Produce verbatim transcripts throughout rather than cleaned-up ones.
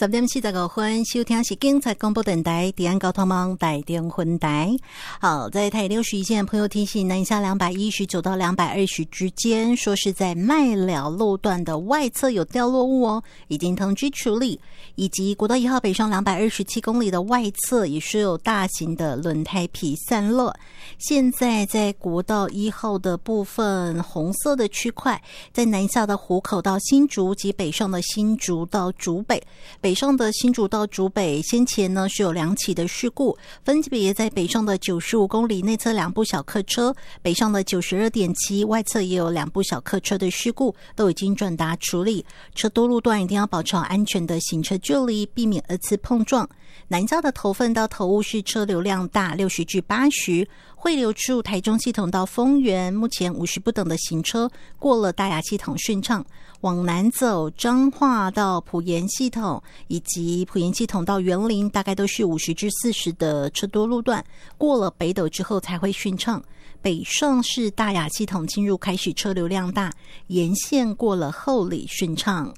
十点四十五分，收听是警察广播电台第安交通网台电分台。好，在台六十一线的朋友提醒，南下两百一十九到两百二十之间，说是在麦寮路段的外侧有掉落物哦，已经通知处理。以及国道一号北上两百二十七公里的外侧也是有大型的轮胎皮散落。现在在国道一号的部分红色的区块，在南下的湖口到新竹及北上的新竹到竹北。北上的新竹到竹北，先前呢是有两起的事故，分别在北上的九十五公里内侧两部小客车，北上的 九十二点七 外侧也有两部小客车的事故，都已经转达处理。车多路段一定要保持安全的行车距离，避免二次碰撞。南下的头份到头雾是车流量大，六十至八十，汇流处台中系统到丰原，目前五十不等的行车过了大雅系统顺畅。往南走，彰化到埔盐系统以及埔盐系统到员林，大概都是五十至四十的车多路段，过了北斗之后才会顺畅。北上是大雅系统进入开始车流量大，沿线过了后里顺畅。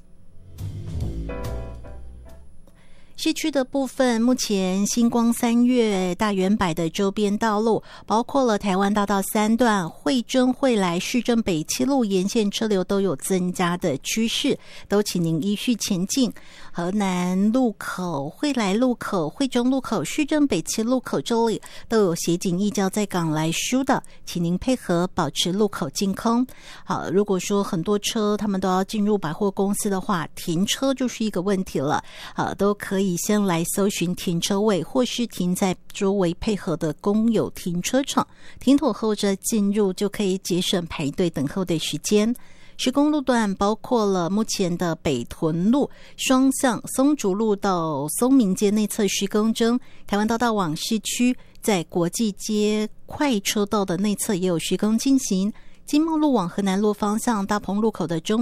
市区的部分，目前星光三月、大圆柏的周边道路，包括了台湾大道三段、惠珍、惠来、市政北七路沿线车流都有增加的趋势，都请您依序前进。河南路口、惠来路口、惠中路口、市政北七路口这里都有协警义交在港来疏导，请您配合保持路口净空。好，如果说很多车他们都要进入百货公司的话，停车就是一个问题了。好，都可以先来搜寻停车位，或是停在周围配合的公有停车场，停妥后再进入，就可以节省排队等候的时间。施工路段包括了目前的北屯路双向松竹路到松明街内侧施工中，台湾大道往市区在国际街快车道的内侧也有施工进行。金茂路往河南路方向大鹏路口的中